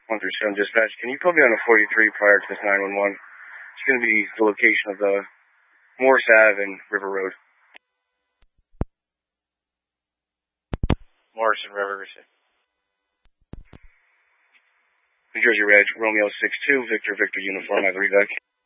137 dispatch. Can you put me on a 43 prior to this 911? It's going to be the location of the Morris Ave and River Road. Morris and River. New Jersey Reg, Romeo 62, Victor Uniform, I have the reback.